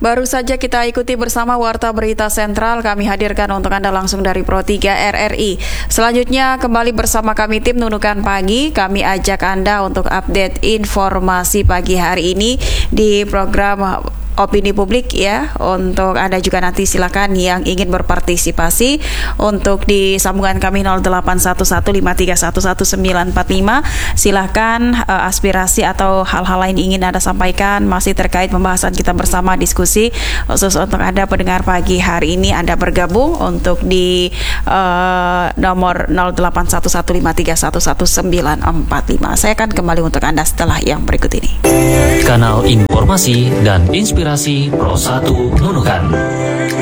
Baru saja kita ikuti bersama Warta Berita Sentral kami hadirkan untuk Anda langsung dari Pro 3 RRI. Selanjutnya kembali bersama kami tim Nunukan Pagi. Kami ajak Anda untuk update informasi pagi hari ini di program Opini Publik ya. Untuk Anda juga nanti silakan yang ingin berpartisipasi untuk di sambungan kami 081153111945. Silakan aspirasi atau hal-hal lain ingin Anda sampaikan masih terkait pembahasan kita bersama diskusi khusus untuk Anda pendengar pagi hari ini. Anda bergabung untuk di nomor 081153111945. Saya akan kembali untuk Anda setelah yang berikut ini. Kanal informasi dan inspirasi Pro 1 Nunukan.